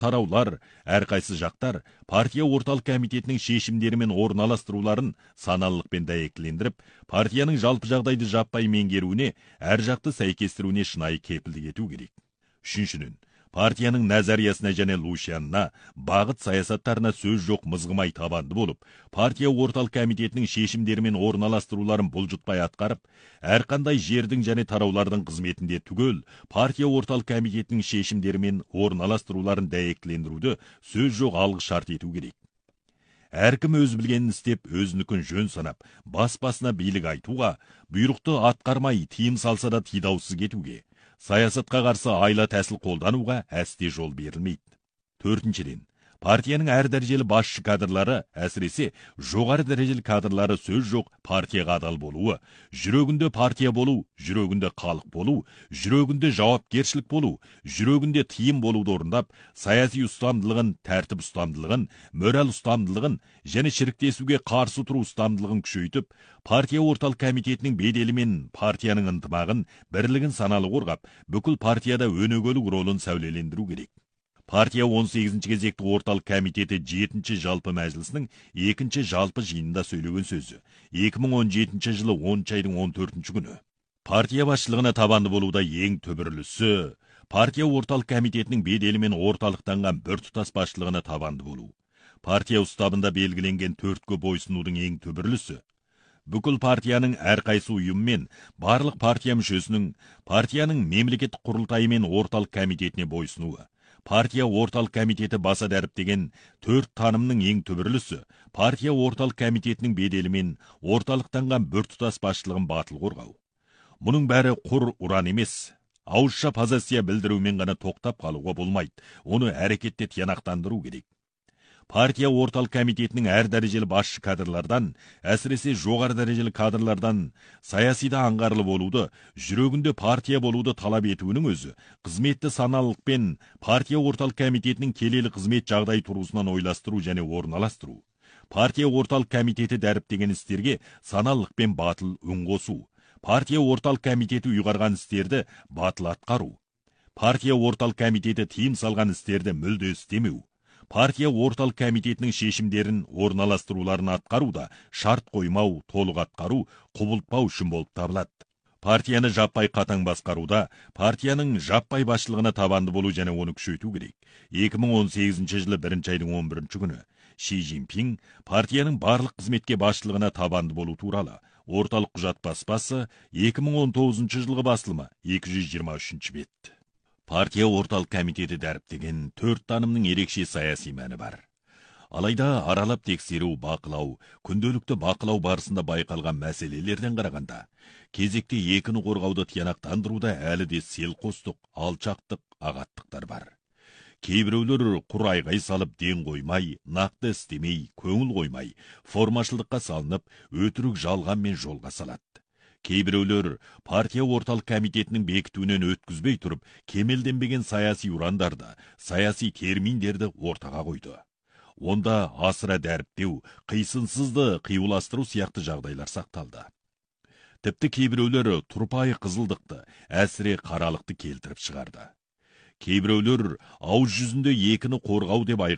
тараулар, әрқайсы жақтар партия орталық комитетінің шешімдері мен орналастыруларын саналылықпен дәйектілендіріп, партияның жалпы жағдайды жаппай меңгеруіне, әр жақты сәйкестіруіне шынайы кепілдік ету керек. Үшіншіден, партияның назариясына және Лушянына, бағыт саясаттарына сөз жоқ мызғымай табанды болып, партия орталық комитетінің шешімдері мен орналастыруларын бұлжытпай атқарып, әрқандай жердің және тараулардың қызметінде түгел партия орталық комитетінің шешімдері мен орналастыруларын дәйектілендіруді сөз жоқ алғы шарт ету керек. Әркім өз білгенін істеп, өзінікін жөн санап, бас-басына билік айтуға, бұйрықты атқармай тыйым салса да тидаусыз кетуге, саясатқа қарсы айла тәсіл қолдануға әсте жол берілмейді. Төртіншіден, партияның әр дәрежелі басшы кадрлары, әсіресе жоғары дәрежелі кадрлары сөз жоқ партияға адал болуы, жүрегінде партия болу, жүрегінде халық болу, жүрегінде жауапкершілік болу, жүрегінде тыйым болуды орындап, саяси ұстамдылығын, тәртіп ұстамдылығын, мораль ұстамдылығын және шіріктесуге қарсы тұру ұстамдылығын күшейтіп, партия орталық комитетінің беделі мен партияның ынтымағын, бірлігін саналы қорғап, бүкіл партияда өнегелік ролын сәулелендіру керек. Партия 18-ші кезекті орталық комитеті 7-ші жалпы мәжілісінің 2-ші жалпы жиынында сөйлеген сөзі 2017 жылы 10 айдың 14-ші күні. Партия басшылығына табанды болуда ең төбірлісі, партия орталық комитетінің беделі мен орталықтанған біртұтас басшылығына табанды болу. Партия ұстабында белгіленген төрткі бойсынудың ең төбірлісі. Бүкіл партияның әрқайсы ұйым мен барлық партия мүшесінің, партияның мемлекеттік құрылтайы мен орталық комитетіне бойсынуы. Партия орталық комитеті баса дәріптеген төрт танымның ең түбірлісі, партия орталық комитетінің беделі мен орталықтанған біртұтас басшылығын батыл қорғау. Мұның бәрі құр ұран емес, ауызша позиция білдірумен ғана тоқтап қалуға болмайды, оны әрекетте тиянақтандыру керек. Партия орталық комитетінің әр дәрежелі басшы кадрлардан, әсіресе жоғары дәрежелі кадрлардан саясида аңғарлы болуды, жүрегінде партия болуды талап етуінің өзі, қызметті саналылықпен партия орталық комитетінің келелі қызмет жағдай тұрғысынан ойластыру және орналастыру. Партия орталық комитеті дәріптеген істерге саналылықпен батыл үн қосу. Партия орталық комитеті ұйғарған істерді батыл атқару. Партия орталық комитеті тыйым салған істерді мүлде істемеу. Партия орталық комитетінің шешімдерін орналастыруларын атқаруда шарт қоймау, толық атқару, құбылтпау үшін болып табылады. Партияны жаппай қатаң басқаруда, партияның жаппай басшылығына табанды болу және оны күшейту керек. 2018 жылы 1 айдың 11 күні Ши Цзиньпин партияның барлық қызметке басшылығына табанды болу туралы орталық құжат баспасы 2019 жылғы басылымы 223 бет. Партия орталық комитеті дәріптеген төрт танымның ерекше саяси мәні бар. Алайда аралап тексеру, бақылау, күнделікті бақылау барысында байқалған мәселелерден қарағанда, кезекте екіні қорғауды тиянақтандыруда әлі де селқостық, алшақтық, ағаттықтар бар. Кейбіреулер құр айғай салып ден қоймай, нақты істемей, көңіл қоймай, формашылдыққа салынып, өтірік жалғанмен жолға салады. Кейбіреулер партия орталық комитетінің бекітуінен өткізбей тұрып, кемелденбеген саяси ұрандарды, саяси терминдерді ортаға қойды. Онда асыра дәріптеу, қисынсызды қиюластыру сияқты жағдайлар сақталды. Тіпті кейбіреулер тұрпайы қызылдықты, әсіре қаралықты келтіріп шығарды. Кейбіреулер ауыз жүзінде екіні қорғау деп